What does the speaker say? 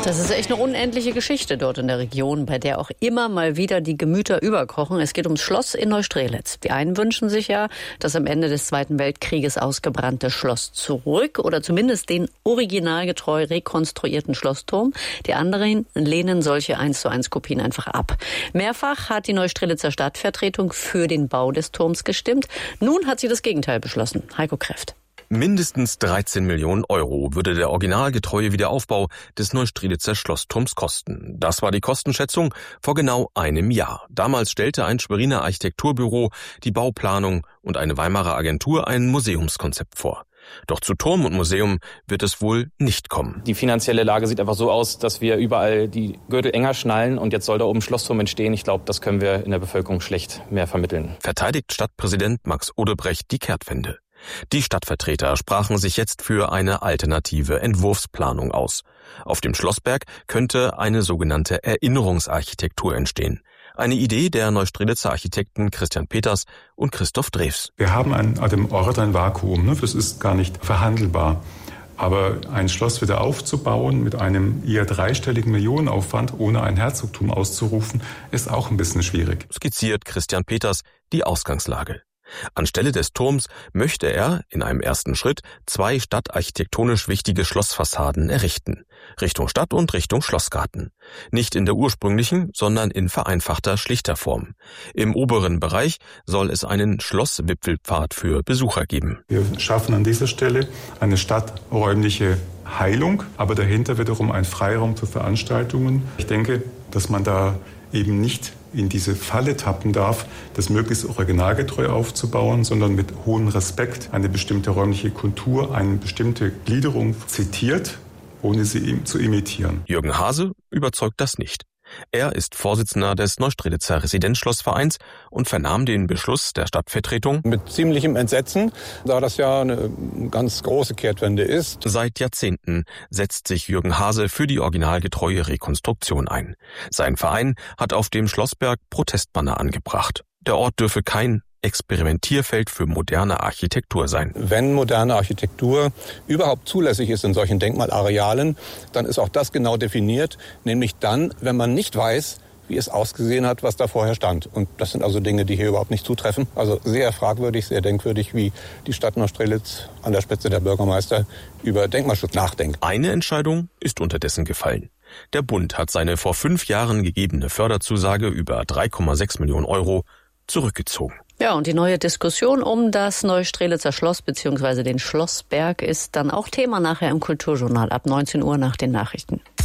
Das ist echt eine unendliche Geschichte dort in der Region, bei der auch immer mal wieder die Gemüter überkochen. Es geht ums Schloss in Neustrelitz. Die einen wünschen sich ja das am Ende des Zweiten Weltkrieges ausgebrannte Schloss zurück oder zumindest den originalgetreu rekonstruierten Schlossturm. Die anderen lehnen solche 1:1 Kopien einfach ab. Mehrfach hat die Neustrelitzer Stadtvertretung für den Bau des Turms gestimmt. Nun hat sie das Gegenteil beschlossen. Heiko Kreft. Mindestens 13 Millionen Euro würde der originalgetreue Wiederaufbau des Neustrelitzer Schlossturms kosten. Das war die Kostenschätzung vor genau einem Jahr. Damals stellte ein Schweriner Architekturbüro die Bauplanung und eine Weimarer Agentur ein Museumskonzept vor. Doch zu Turm und Museum wird es wohl nicht kommen. Die finanzielle Lage sieht einfach so aus, dass wir überall die Gürtel enger schnallen und jetzt soll da oben Schlossturm entstehen. Ich glaube, das können wir in der Bevölkerung schlecht mehr vermitteln. Verteidigt Stadtpräsident Max Odebrecht die Kehrtwende. Die Stadtvertreter sprachen sich jetzt für eine alternative Entwurfsplanung aus. Auf dem Schlossberg könnte eine sogenannte Erinnerungsarchitektur entstehen. Eine Idee der Neustrelitzer Architekten Christian Peters und Christoph Drews. Wir haben an dem Ort ein Vakuum, das ist gar nicht verhandelbar. Aber ein Schloss wieder aufzubauen mit einem eher dreistelligen Millionenaufwand, ohne ein Herzogtum auszurufen, ist auch ein bisschen schwierig. Skizziert Christian Peters die Ausgangslage. Anstelle des Turms möchte er in einem ersten Schritt 2 stadtarchitektonisch wichtige Schlossfassaden errichten. Richtung Stadt und Richtung Schlossgarten. Nicht in der ursprünglichen, sondern in vereinfachter, schlichter Form. Im oberen Bereich soll es einen Schlosswipfelpfad für Besucher geben. Wir schaffen an dieser Stelle eine stadträumliche Heilung, aber dahinter wiederum ein Freiraum für Veranstaltungen. Ich denke, dass man da eben nicht in diese Falle tappen darf, das möglichst originalgetreu aufzubauen, sondern mit hohem Respekt eine bestimmte räumliche Kultur, eine bestimmte Gliederung zitiert, ohne sie zu imitieren. Jürgen Hase überzeugt das nicht. Er ist Vorsitzender des Neustrelitzer Residenzschlossvereins und vernahm den Beschluss der Stadtvertretung mit ziemlichem Entsetzen, da das ja eine ganz große Kehrtwende ist. Seit Jahrzehnten setzt sich Jürgen Hase für die originalgetreue Rekonstruktion ein. Sein Verein hat auf dem Schlossberg Protestbanner angebracht. Der Ort dürfe kein Experimentierfeld für moderne Architektur sein. Wenn moderne Architektur überhaupt zulässig ist in solchen Denkmalarealen, dann ist auch das genau definiert, nämlich dann, wenn man nicht weiß, wie es ausgesehen hat, was da vorher stand. Und das sind also Dinge, die hier überhaupt nicht zutreffen. Also sehr fragwürdig, sehr denkwürdig, wie die Stadt Neustrelitz an der Spitze der Bürgermeister über Denkmalschutz nachdenkt. Eine Entscheidung ist unterdessen gefallen. Der Bund hat seine vor 5 Jahren gegebene Förderzusage über 3,6 Millionen Euro zurückgezogen. Ja, und die neue Diskussion um das Neustrelitzer Schloss bzw. den Schlossberg ist dann auch Thema nachher im Kulturjournal ab 19 Uhr nach den Nachrichten.